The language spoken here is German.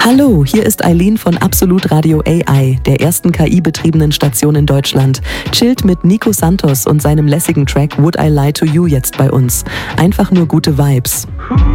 Hallo, hier ist Eileen von Absolut Radio AI, der ersten KI-betriebenen Station in Deutschland. Chillt mit Nico Santos und seinem lässigen Track Would I Lie to You jetzt bei uns. Einfach nur gute Vibes.